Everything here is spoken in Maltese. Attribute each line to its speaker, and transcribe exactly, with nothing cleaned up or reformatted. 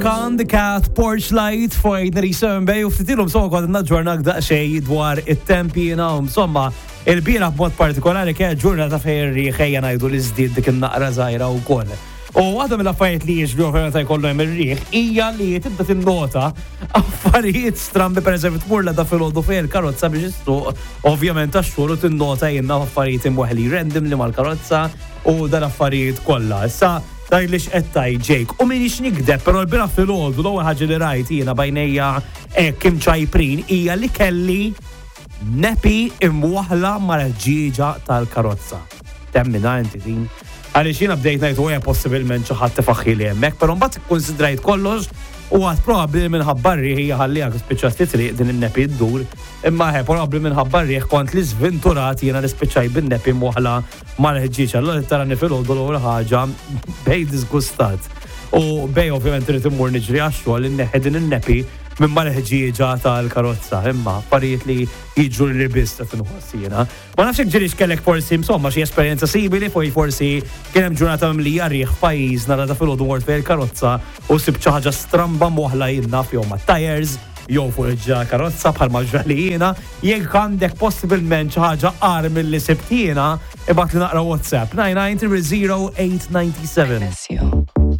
Speaker 1: Kan the cat porch light fojn risem bej u ftitilhom somma kont naġġornak daqsxejn dwar it-tempi jiena insomma il-bieraħ b'mod partikolari kienet ġurnata fejn ħejja ngħidu li żdied dik in-naqra żgħira wkoll. U waħda mill-affarijiet li jiġru fejn meta jkollu hemm ir-riħ hija li tibda tinnota affarijiet strambi pereżempju tmurla da filgħodu fejn il-karozza biex issuq ovvjament għax-xogħol u tinnota jiena affarijiet imweħli random li mal-karozza u dan affarijiet kollha. Issa tajlix qettaj Jake. U minix nikdeb, pero l-bira fil-ħodu, l-għu ħagġi li rajt jina bajnejja kim ċajprin, hija li kelli nepi imwaħla mal-ġiġa tal-karozza. Temmina inti din. Għalix jina bdejt najtu għja possibilment ċaħat tifaxħi li jemmek, pero mbatt konsidrajt kollox u għat probabli minħabbarri hija ħalli għak spiċċat titriq din il-nepi d-dur, imma ħe probabli minħabbarri kont li zvinturat jina li spiċċaj bin-nepi muħla mal-ħġiċa. Allora tarani fil-ħodu l-għura ħagġa bej disgustat. U bej ovvijament rrit immur niġri għaxu għal inneħed din il-nepi minn mal-ħġiċa tal-karozza, imma parijiet li jiġu li bista t-nħossina. Ma nafxek ġirix kellek forsi insomma xie esperienza sibili, fuj forsi kienem ġurnata mimlija riħ pajiz narada fil-ħodu għort fil karozza u sibċa ħaġa stramba muħla jinna fjom ma tires, jow fuq il-ġa karozza bħal maġralijina, jek għandek possibilment ħaġa qar mill-li sibtina, ibat li naqra WhatsApp nine nine three zero eight nine seven.